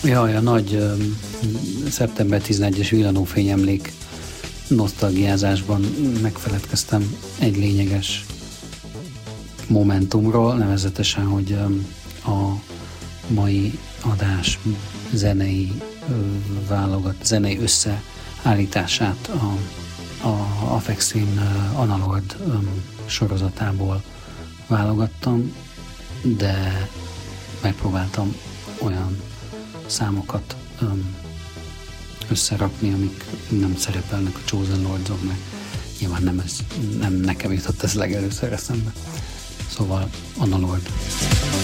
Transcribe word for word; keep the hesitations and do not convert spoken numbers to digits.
Jaj, a nagy um, szeptember tizenegyes villanófény emlék nosztalgiázásban megfeledkeztem egy lényeges momentumról, nevezetesen, hogy um, a mai adás zenei válogat, zenei összeállítását a, a Aphex Twin Analord um, sorozatából válogattam, de megpróbáltam olyan számokat um, összerakni, amik nem szerepelnek a Chosen Lords-oknak. Nyilván nem, ez, nem nekem jutott ez legelőször eszembe. Szóval Analord.